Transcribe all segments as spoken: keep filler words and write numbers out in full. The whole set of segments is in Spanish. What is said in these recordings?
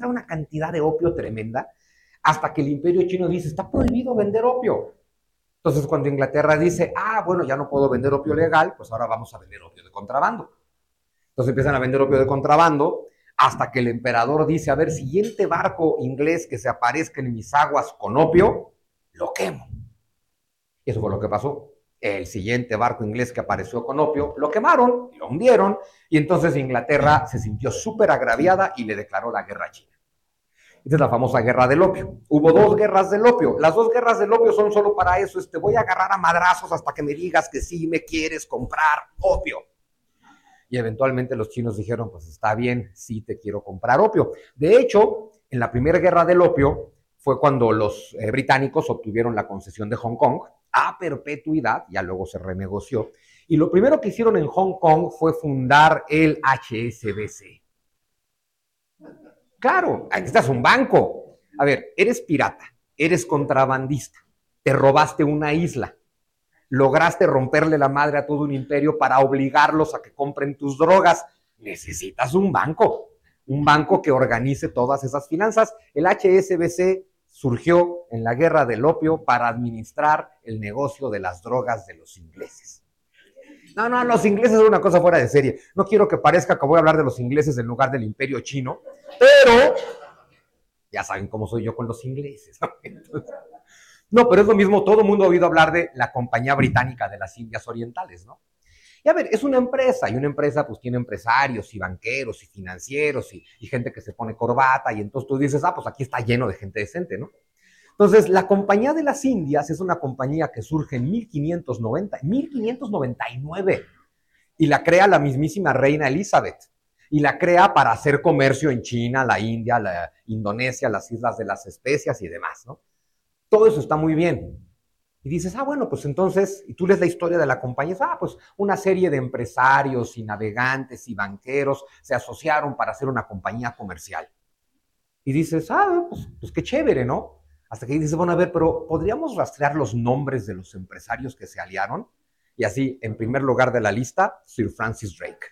entra una cantidad de opio tremenda, hasta que el imperio chino dice, está prohibido vender opio. Entonces, cuando Inglaterra dice, ah, bueno, ya no puedo vender opio legal, pues ahora vamos a vender opio de contrabando. Entonces empiezan a vender opio de contrabando, hasta que el emperador dice, a ver, siguiente barco inglés que se aparezca en mis aguas con opio, lo quemo. Y eso fue lo que pasó. El siguiente barco inglés que apareció con opio, lo quemaron, lo hundieron, y entonces Inglaterra se sintió súper agraviada y le declaró la guerra a China. Esta es la famosa guerra del opio. Hubo dos guerras del opio. Las dos guerras del opio son solo para eso. Este, voy a agarrar a madrazos hasta que me digas que sí me quieres comprar opio. Y eventualmente los chinos dijeron, pues está bien, sí te quiero comprar opio. De hecho, en la primera guerra del opio fue cuando los eh, británicos obtuvieron la concesión de Hong Kong a perpetuidad, ya luego se renegoció. Y lo primero que hicieron en Hong Kong fue fundar el H S B C. Claro, aquí estás un banco. A ver, eres pirata, eres contrabandista, te robaste una isla, lograste romperle la madre a todo un imperio para obligarlos a que compren tus drogas. Necesitas un banco, un banco que organice todas esas finanzas. El H S B C surgió en la guerra del opio para administrar el negocio de las drogas de los ingleses. No, no, los ingleses son una cosa fuera de serie. No quiero que parezca que voy a hablar de los ingleses en lugar del imperio chino, pero ya saben cómo soy yo con los ingleses, ¿no? Entonces, no, pero es lo mismo, todo el mundo ha oído hablar de la Compañía Británica de las Indias Orientales, ¿no? Y a ver, es una empresa, y una empresa pues tiene empresarios y banqueros y financieros y, y gente que se pone corbata, y entonces tú dices, ah, pues aquí está lleno de gente decente, ¿no? Entonces, la Compañía de las Indias es una compañía que surge en mil quinientos noventa, mil quinientos noventa y nueve, y la crea la mismísima reina Elizabeth, y la crea para hacer comercio en China, la India, la Indonesia, las Islas de las Especias y demás, ¿no? Todo eso está muy bien. Y dices, ah, bueno, pues entonces, y tú lees la historia de la compañía, ah, pues una serie de empresarios y navegantes y banqueros se asociaron para hacer una compañía comercial. Y dices, ah, pues, pues qué chévere, ¿no? Hasta que dices, bueno, a ver, pero ¿podríamos rastrear los nombres de los empresarios que se aliaron? Y así, en primer lugar de la lista, Sir Francis Drake,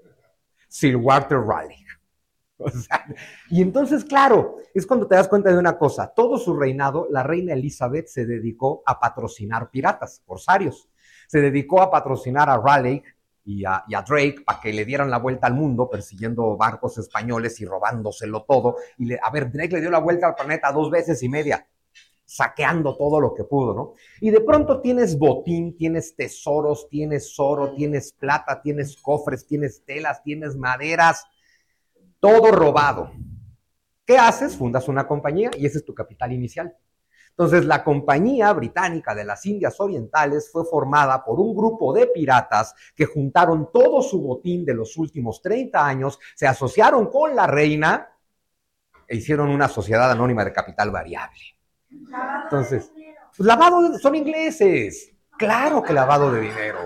Sir Walter Raleigh. O sea, y entonces, claro, es cuando te das cuenta de una cosa. Todo su reinado, la reina Elizabeth se dedicó a patrocinar piratas, corsarios. Se dedicó a patrocinar a Raleigh y a, y a Drake para que le dieran la vuelta al mundo persiguiendo barcos españoles y robándoselo todo. Y le, a ver, Drake le dio la vuelta al planeta dos veces y media, saqueando todo lo que pudo, ¿no? Y de pronto tienes botín, tienes tesoros, tienes oro, tienes plata, tienes cofres, tienes telas, tienes maderas, todo robado. ¿Qué haces? Fundas una compañía y ese es tu capital inicial. Entonces, la Compañía Británica de las Indias Orientales fue formada por un grupo de piratas que juntaron todo su botín de los últimos treinta años, se asociaron con la reina e hicieron una sociedad anónima de capital variable. Entonces, pues lavado de, son ingleses. Claro que lavado de dinero.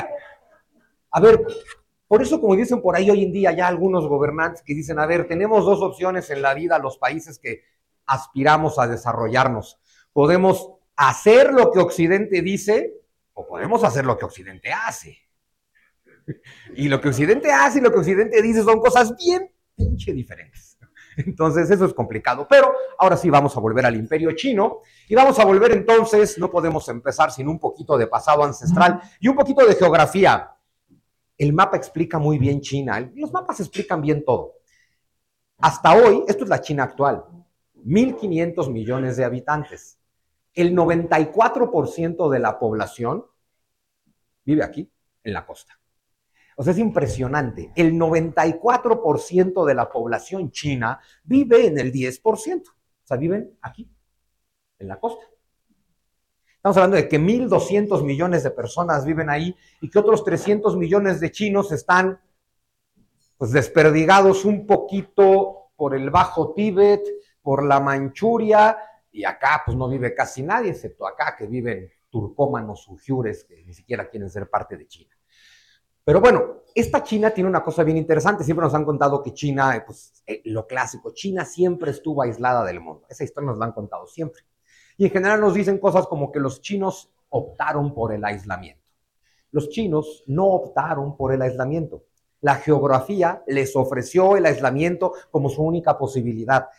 A ver, por eso, como dicen por ahí hoy en día ya algunos gobernantes que dicen, a ver, tenemos dos opciones en la vida los países que aspiramos a desarrollarnos. Podemos hacer lo que Occidente dice o podemos hacer lo que Occidente hace. Y lo que Occidente hace y lo que Occidente dice son cosas bien pinche diferentes. Entonces eso es complicado, pero ahora sí vamos a volver al Imperio Chino y vamos a volver entonces, no podemos empezar sin un poquito de pasado ancestral y un poquito de geografía. El mapa explica muy bien China, los mapas explican bien todo. Hasta hoy, esto es la China actual, mil quinientos millones de habitantes. El noventa y cuatro por ciento de la población vive aquí, en la costa. O sea, es impresionante. El noventa y cuatro por ciento de la población china vive en el diez por ciento. O sea, viven aquí, en la costa. Estamos hablando de que mil doscientos millones de personas viven ahí y que otros trescientos millones de chinos están pues, desperdigados un poquito por el Bajo Tíbet, por la Manchuria, y acá pues no vive casi nadie, excepto acá que viven turcómanos, uigures, que ni siquiera quieren ser parte de China. Pero bueno, esta China tiene una cosa bien interesante. Siempre nos han contado que China, pues eh, lo clásico, China siempre estuvo aislada del mundo. Esa historia nos la han contado siempre. Y en general nos dicen cosas como que los chinos optaron por el aislamiento. Los chinos no optaron por el aislamiento. La geografía les ofreció el aislamiento como su única posibilidad.